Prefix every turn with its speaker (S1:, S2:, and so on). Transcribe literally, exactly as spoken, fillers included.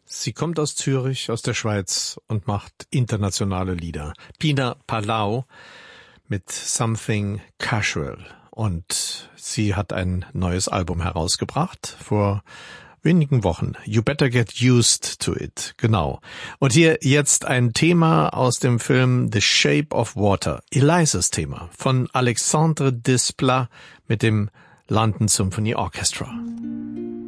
S1: Sie kommt aus Zürich, aus der Schweiz und macht internationale Lieder. Pina Palau mit Something Casual. Und sie hat ein neues Album herausgebracht vor wenigen Wochen. You Better Get Used to It. Genau. Und hier jetzt ein Thema aus dem Film The Shape of Water. Elizas Thema von Alexandre Desplat mit dem London Symphony Orchestra.